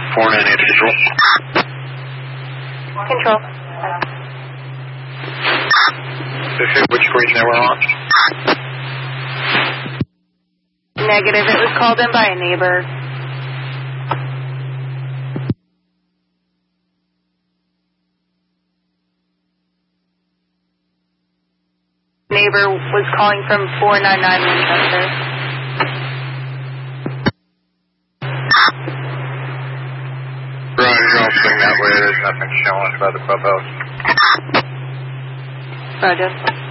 498 Control. Control. Which region are we on? Negative. It was called in by a neighbor. Neighbor was calling from 499 Winchester. Roger, I'll swing that way. There's nothing showing by the clubhouse. Roger.